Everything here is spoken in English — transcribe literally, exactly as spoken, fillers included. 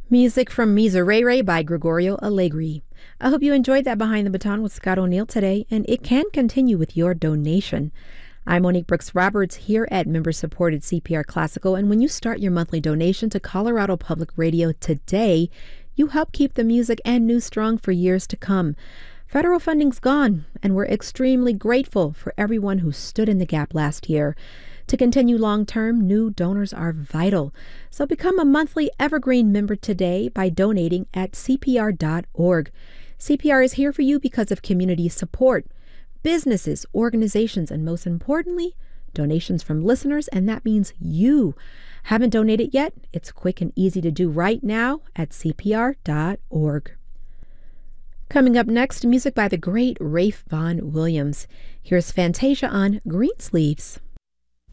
Music from Miserere by Gregorio Allegri. I hope you enjoyed that Behind the Baton with Scott O'Neill today, and it can continue with your donation. I'm Monique Brooks Roberts here at member-supported C P R Classical, and when you start your monthly donation to Colorado Public Radio today, you help keep the music and news strong for years to come. Federal funding's gone, and we're extremely grateful for everyone who stood in the gap last year. To continue long-term, new donors are vital. So become a monthly Evergreen member today by donating at C P R dot org. C P R is here for you because of community support, businesses, organizations, and most importantly, donations from listeners, and that means you. Haven't donated yet? It's quick and easy to do right now at C P R dot org. Coming up next, music by the great Ralph Vaughan Williams. Here's Fantasia on Greensleeves.